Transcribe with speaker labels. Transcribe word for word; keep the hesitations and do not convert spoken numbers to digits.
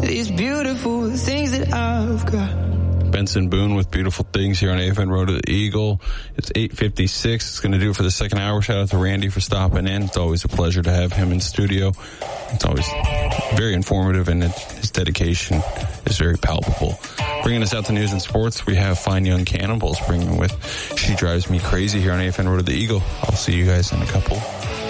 Speaker 1: these beautiful things that I've got.
Speaker 2: Benson Boone with Beautiful Things here on A F N Road to the Eagle. It's eight fifty-six. It's going to do it for the second hour. Shout out to Randy for stopping in. It's always a pleasure to have him in studio. It's always very informative, and it, his dedication is very palpable. Bringing us out to news and sports, we have Fine Young Cannibals bringing with She Drives Me Crazy here on A F N Road to the Eagle. I'll see you guys in a couple.